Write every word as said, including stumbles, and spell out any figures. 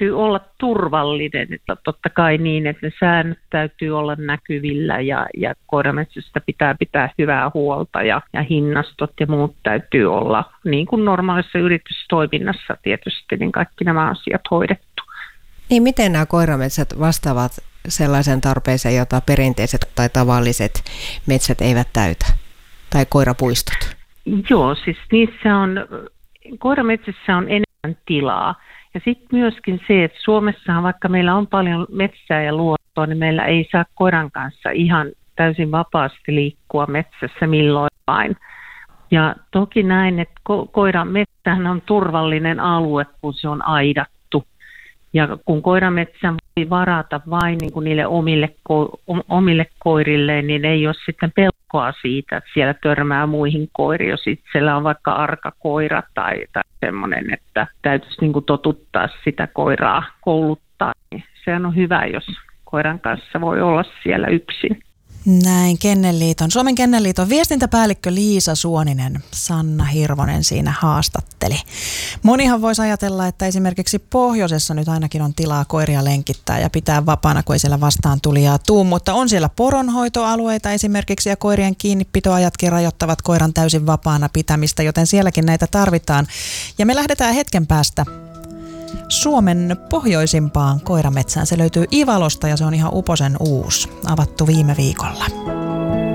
täytyy olla turvallinen, että totta kai niin, että ne säännöt täytyy olla näkyvillä ja, ja koirametsästä pitää pitää hyvää huolta ja, ja hinnastot ja muut täytyy olla niin kuin normaalissa yritystoiminnassa tietysti, niin kaikki nämä asiat hoidettu. Niin miten nämä koirametsät vastaavat sellaisen tarpeeseen, jota perinteiset tai tavalliset metsät eivät täytä, tai koirapuistot? Joo, siis niissä on, koirametsissä on enemmän tilaa. Ja sitten myöskin se, että Suomessahan vaikka meillä on paljon metsää ja luontoa, niin meillä ei saa koiran kanssa ihan täysin vapaasti liikkua metsässä milloin vain. Ja toki näin, että ko- koiran metsähän on turvallinen alue, kun se on aidattu. Ja kun koirametsän voi varata vain niin kuin niille omille, ko- omille koirilleen, niin ei ole sitten pelkoa siitä, että siellä törmää muihin koiriin, jos itsellä on vaikka arka koira tai, tai semmoinen, että täytyisi niin kuin totuttaa sitä koiraa kouluttaa. Niin sehän on hyvä, jos koiran kanssa voi olla siellä yksin. Näin Kennelliiton, Suomen Kennelliiton viestintäpäällikkö Liisa Suoninen, Sanna Hirvonen siinä haastatteli. Monihan voisi ajatella, että esimerkiksi pohjoisessa nyt ainakin on tilaa koiria lenkittää ja pitää vapaana, kun ei siellä vastaan tulijaa tuu, mutta on siellä poronhoitoalueita esimerkiksi ja koirien kiinnipitoajatkin rajoittavat koiran täysin vapaana pitämistä, joten sielläkin näitä tarvitaan. Ja me lähdetään hetken päästä Suomen pohjoisimpaan koirametsään. Se löytyy Ivalosta ja se on ihan uposen uusi, avattu viime viikolla.